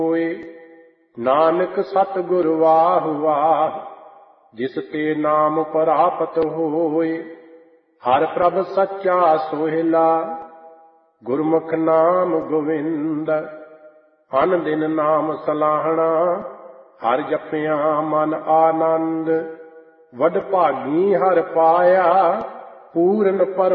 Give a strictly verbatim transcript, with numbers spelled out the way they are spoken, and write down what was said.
ਹੋਏ। ਨਾਨਕ ਸਤਿਗੁਰ ਵਾਹ ਵਾਹ, ਜਿਸ ਤੇ ਨਾਮ ਪ੍ਰਾਪਤ ਹੋਏ। ਹਰਿ ਪ੍ਰਭ ਸੱਚਾ ਸੋਹਿਲਾ, ਗੁਰਮੁਖ ਨਾਮ ਗੋਵਿੰਦ। ਅਨ ਦਿਨ ਨਾਮ ਸਲਾਹਣਾ, ਹਰਿ ਜਪਿਆ ਮਨ ਆਨੰਦ। ਵਡ ਭਾਗੀ ਹਰਿ ਪਾਇਆ, ਪੂਰਨ ਪਰ